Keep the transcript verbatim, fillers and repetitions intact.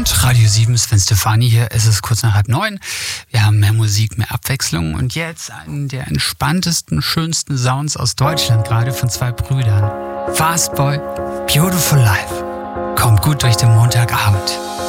Abend, Radio sieben, Sven Stefani hier. Es ist kurz nach halb neun. Wir haben mehr Musik, mehr Abwechslung und jetzt einen der entspanntesten, schönsten Sounds aus Deutschland, gerade von zwei Brüdern. Fastboy, Beautiful Life. Kommt gut durch den Montagabend.